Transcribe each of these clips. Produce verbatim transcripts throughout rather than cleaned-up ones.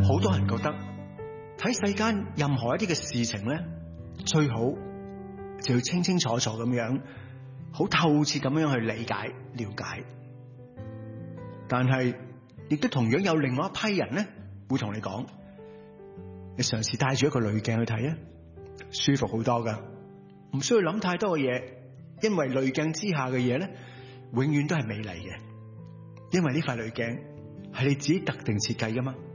好多人覺得睇世間任何一啲嘅事情咧，最好就要清清楚楚咁樣，好透徹咁樣去理解了解。但係亦都同樣有另外一批人咧，會同你講，你嘗試帶住一個濾鏡去睇啊，舒服好多噶，唔需要諗太多嘅嘢，因為濾鏡之下嘅嘢咧，永遠都係美麗嘅，因為呢塊濾鏡係你自己特定設計噶嘛。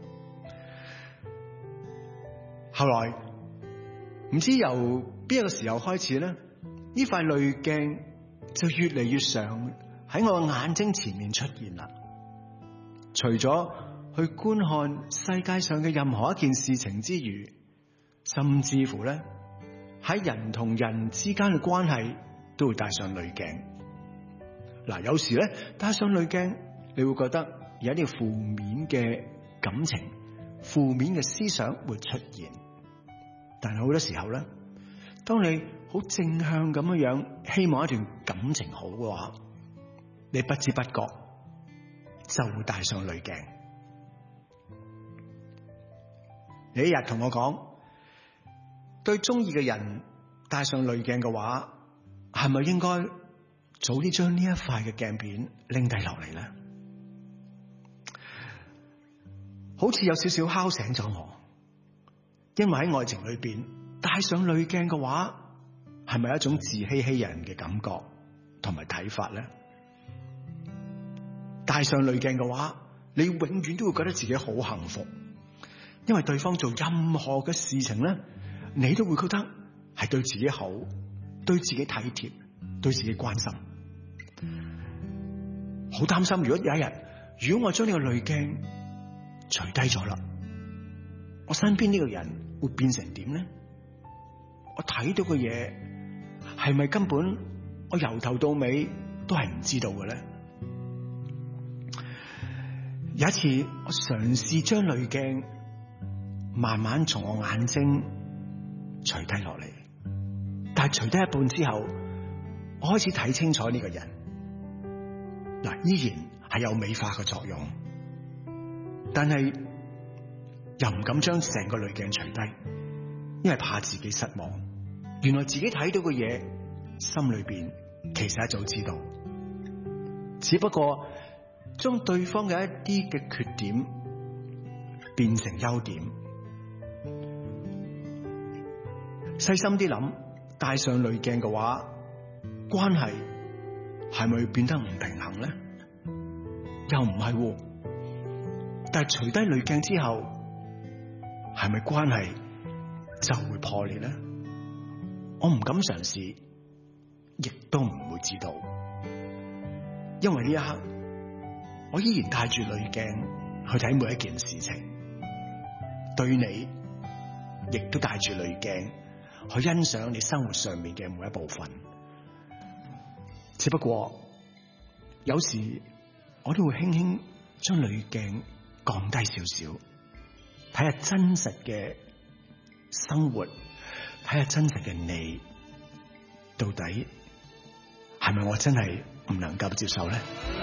後來唔知由邊一個時候開始咧，呢塊濾鏡就越嚟越常喺我嘅眼睛前面出現啦。除咗去觀看世界上嘅任何一件事情之餘，甚至乎咧喺人同人之間嘅關係都會帶上濾鏡。嗱，有時咧帶上濾鏡，你會覺得有一啲負面嘅感情、負面嘅思想會出現。但係好多時候咧，當你好正向咁樣樣希望一段感情好嘅話，你不知不覺就會帶上濾鏡。你一日同我講，對中意嘅人帶上濾鏡嘅話，係咪應該早啲將呢一塊嘅鏡片拎低落嚟咧？好似有少少敲醒咗我，因為喺愛情裏邊帶上濾鏡嘅話，係咪一種自欺欺人嘅感覺同埋睇法咧？帶上濾鏡嘅話，你永遠都會覺得自己好幸福，因為對方做任何嘅事情咧，你都會覺得係對自己好，對自己體貼，對自己關心。好擔心，如果有一日，如果我將呢個濾鏡除低咗啦，我身邊呢個人會變成點咧？我睇到嘅嘢係咪根本我由頭到尾都係唔知道嘅咧？有一次我嘗試將濾鏡慢慢從我眼睛除低落嚟，但係除低一半之後，我開始睇清楚呢個人。嗱，依然係有美化嘅作用，但係又唔敢將成個濾鏡除低，因為怕自己失望。原來自己睇到嘅嘢，心裏邊其實一早知道，只不過將對方嘅一啲嘅缺點變成優點。細心啲諗，帶上濾鏡嘅話，關係係咪變得唔平衡咧？又唔係喎。但係除低濾鏡之後，係咪關係就會破裂咧？我唔敢嘗試，亦都唔會知道，因為呢一刻我依然帶住濾鏡去睇每一件事情，對你亦都帶住濾鏡去欣賞你生活上面嘅每一部分。只不過有時我都會輕輕將濾鏡降低少少，睇下真實嘅生活，睇下真實嘅你，到底係咪我真係唔能夠接受咧？